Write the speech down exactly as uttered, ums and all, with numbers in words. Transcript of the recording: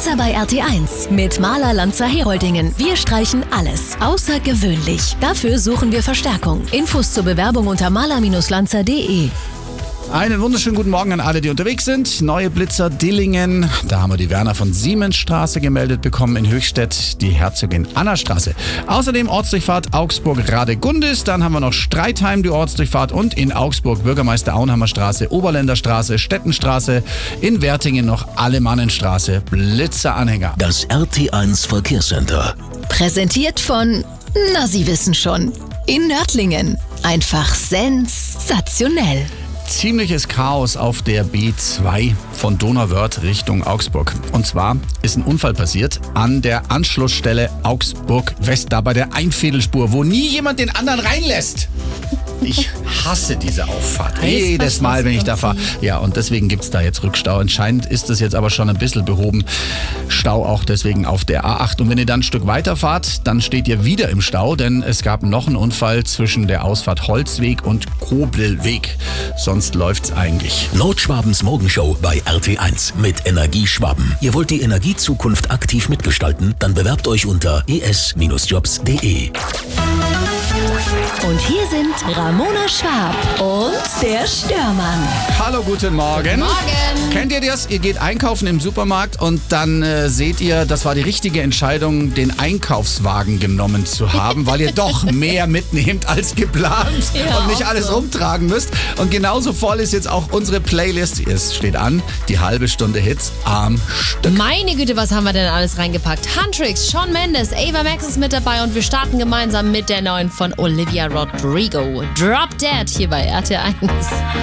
Lanza bei R T eins mit Maler Lanza Heroldingen. Wir streichen alles außergewöhnlich. Dafür suchen wir Verstärkung. Infos zur Bewerbung unter maler Lanza punkt de. Einen wunderschönen guten Morgen an alle, die unterwegs sind. Neue Blitzer Dillingen. Da haben wir die Werner von Siemensstraße gemeldet bekommen in Höchstädt, die Herzogin Anna Straße. Außerdem Ortsdurchfahrt Augsburg-Radegundis. Dann haben wir noch Streitheim, die Ortsdurchfahrt. Und in Augsburg Bürgermeister Auenhammer Straße, Oberländer Straße, Stettenstraße. In Wertingen noch Alemannenstraße. Blitzeranhänger. Das R T eins Verkehrscenter. Präsentiert von, na Sie wissen schon, in Nördlingen. Einfach sensationell. Ziemliches Chaos auf der B zwei von Donauwörth Richtung Augsburg. Und zwar ist ein Unfall passiert an der Anschlussstelle Augsburg-West, da bei der Einfädelspur, wo nie jemand den anderen reinlässt. Ich hasse diese Auffahrt. Jedes Mal, wenn ich da fahre. Ja, und deswegen gibt es da jetzt Rückstau. Anscheinend ist das jetzt aber schon ein bisschen behoben. Stau auch deswegen auf der A acht. Und wenn ihr dann ein Stück weiterfahrt, dann steht ihr wieder im Stau, denn es gab noch einen Unfall zwischen der Ausfahrt Holzweg und Kobelweg. Sonst läuft's eigentlich. Nordschwabens Morgenshow bei R T eins mit Energieschwaben. Ihr wollt die Energiezukunft aktiv mitgestalten? Dann bewerbt euch unter e s jobs punkt de. Und hier sind Ramona Schwab und der Störmann. Hallo, guten Morgen. Morgen. Kennt ihr das? Ihr geht einkaufen im Supermarkt und dann äh, seht ihr, das war die richtige Entscheidung, den Einkaufswagen genommen zu haben, weil ihr doch mehr mitnehmt als geplant Ja, und nicht auch alles so. rumtragen müsst. Und genauso voll ist jetzt auch unsere Playlist. Es steht an, die halbe Stunde Hits am Stück. Meine Güte, was haben wir denn alles reingepackt? Huntrix, Shawn Mendes, Ava Max ist mit dabei und wir starten gemeinsam mit der neuen von Olivia Rodrigo. Drop Dead hier bei R T eins.